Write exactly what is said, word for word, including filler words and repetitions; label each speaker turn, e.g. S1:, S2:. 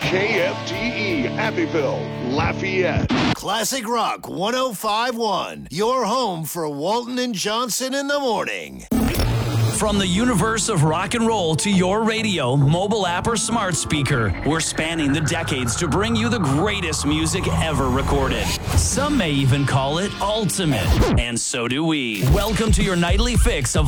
S1: K F T E, Abbeville, Lafayette.
S2: Classic Rock one oh five point one, your home for Walton and Johnson in the morning.
S3: From the universe of rock and roll to your radio, mobile app, or smart speaker, we're spanning the decades to bring you the greatest music ever recorded. Some may even call it ultimate, and so do we. Welcome to your nightly fix of